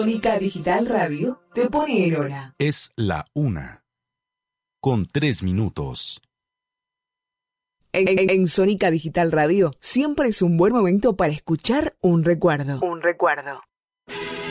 Sónica Digital Radio te pone en hora. Es la 1:03. En Sónica Digital Radio siempre es un buen momento para escuchar un recuerdo. Un recuerdo.